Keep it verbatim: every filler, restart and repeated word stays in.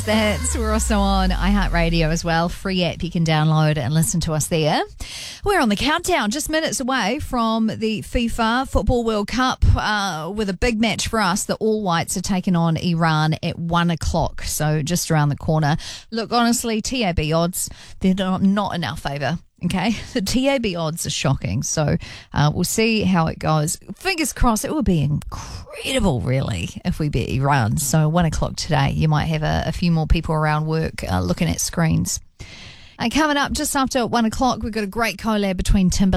That's we're also on iHeartRadio as well. Free app you can download and listen to us there. We're on the countdown, just minutes away from the FIFA Football World Cup uh, with a big match for us. The All Whites are taking on Iran at one o'clock, so just around the corner. Look, honestly, T A B odds, they're not, not in our favour. Okay, the T A B odds are shocking, so uh, we'll see how it goes. Fingers crossed, it would be incredible, really, if we beat Iran. So one o'clock today, you might have a, a few more people around work uh, looking at screens. And coming up just after one o'clock, we've got a great collab between Timberland